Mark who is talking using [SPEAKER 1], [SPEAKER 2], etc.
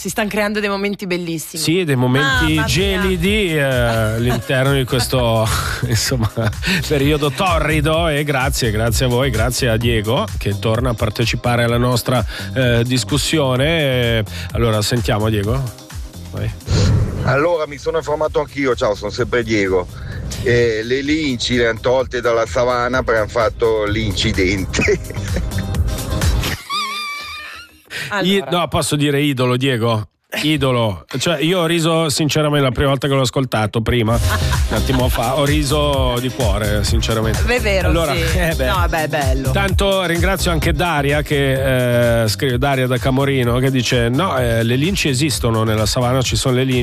[SPEAKER 1] si stanno creando dei momenti bellissimi.
[SPEAKER 2] Sì, dei momenti gelidi all'interno di questo insomma periodo torrido, e grazie a voi, grazie a Diego che torna a partecipare alla nostra discussione. Allora sentiamo Diego. Vai.
[SPEAKER 3] Allora mi sono informato anch'io, ciao, sono sempre Diego. Le linci le hanno tolte dalla savana perché hanno fatto l'incidente.
[SPEAKER 1] Allora.
[SPEAKER 2] No, posso dire idolo, Diego? Idolo, cioè io ho riso sinceramente la prima volta che l'ho ascoltato, prima un attimo fa, ho riso di cuore sinceramente.
[SPEAKER 1] È vero,
[SPEAKER 2] allora,
[SPEAKER 1] sì. No, beh, è bello.
[SPEAKER 2] Tanto ringrazio anche Daria che scrive, Daria da Camorino, che dice no, le linci esistono nella savana, ci sono le linci.